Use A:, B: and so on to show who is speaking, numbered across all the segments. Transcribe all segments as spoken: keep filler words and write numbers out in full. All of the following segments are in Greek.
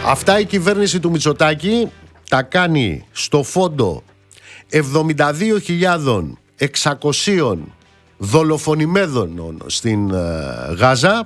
A: Αυτά η κυβέρνηση του Μητσοτάκη τα κάνει στο φόντο εβδομήντα δύο χιλιάδες εξακόσιων δολοφονημένων στην ε, Γάζα.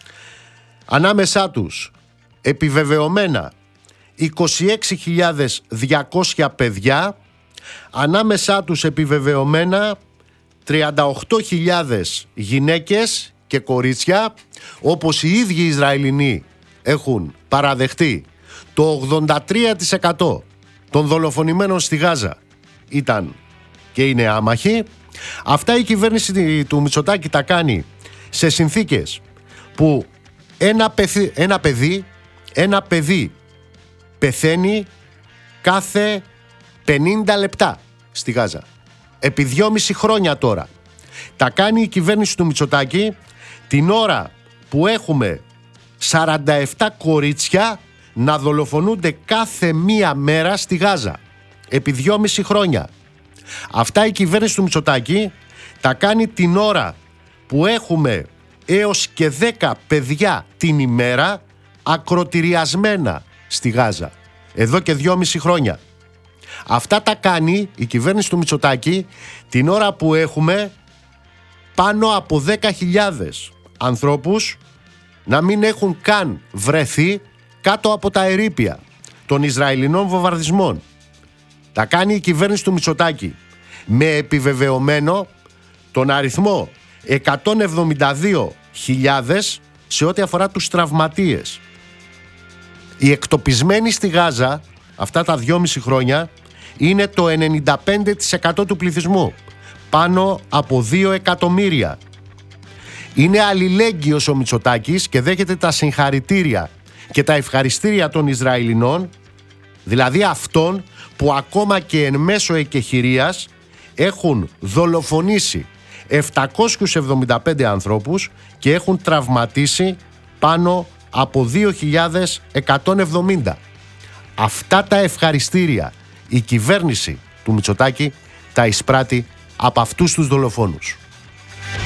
A: Ανάμεσά τους επιβεβαιωμένα είκοσι έξι χιλιάδες διακόσια παιδιά. Ανάμεσά τους επιβεβαιωμένα τριάντα οκτώ χιλιάδες γυναίκες και κορίτσια, όπως οι ίδιοι οι Ισραηλινοί έχουν παραδεχτεί. Το ογδόντα τρία τοις εκατό των δολοφονημένων στη Γάζα ήταν και είναι άμαχοι. Αυτά η κυβέρνηση του Μητσοτάκη τα κάνει σε συνθήκες που ένα παιδί, ένα παιδί, ένα παιδί πεθαίνει κάθε πενήντα λεπτά στη Γάζα. Επί δυόμιση χρόνια τώρα. Τα κάνει η κυβέρνηση του Μητσοτάκη την ώρα που έχουμε σαράντα επτά κορίτσια να δολοφονούνται κάθε μία μέρα στη Γάζα. Επί δυόμιση χρόνια. Αυτά η κυβέρνηση του Μητσοτάκη τα κάνει την ώρα που έχουμε έως και δέκα παιδιά την ημέρα ακροτηριασμένα στη Γάζα. Εδώ και δυόμιση χρόνια. Αυτά τα κάνει η κυβέρνηση του Μητσοτάκη την ώρα που έχουμε πάνω από δέκα χιλιάδες ανθρώπους να μην έχουν καν βρεθεί κάτω από τα ερείπια των Ισραηλινών βομβαρδισμών. Τα κάνει η κυβέρνηση του Μητσοτάκη με επιβεβαιωμένο τον αριθμό εκατόν εβδομήντα δύο χιλιάδες σε ό,τι αφορά τους τραυματίες. Οι εκτοπισμένοι στη Γάζα αυτά τα δυόμιση χρόνια είναι το ενενήντα πέντε τοις εκατό του πληθυσμού. Πάνω από δύο εκατομμύρια. Είναι αλληλέγγυος ο Μητσοτάκης και δέχεται τα συγχαρητήρια και τα ευχαριστήρια των Ισραηλινών, δηλαδή αυτών που ακόμα και εν μέσω εκεχηρίας έχουν δολοφονήσει επτακόσιους εβδομήντα πέντε ανθρώπους και έχουν τραυματίσει πάνω από δύο χιλιάδες εκατόν εβδομήντα. Αυτά τα ευχαριστήρια η κυβέρνηση του Μητσοτάκη τα εισπράττει από αυτούς τους δολοφόνους.